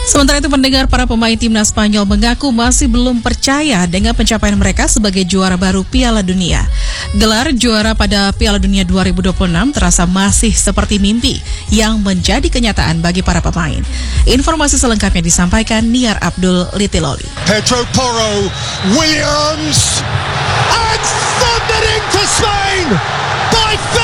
Sementara itu pendengar, para pemain timnas Spanyol mengaku masih belum percaya dengan pencapaian mereka sebagai juara baru Piala Dunia. Gelar juara pada Piala Dunia 2026 terasa masih seperti mimpi yang menjadi kenyataan bagi para pemain. Informasi selengkapnya disampaikan Niar Abdul Litiloli. Pedro Porro, Williams, and thundered into Spain by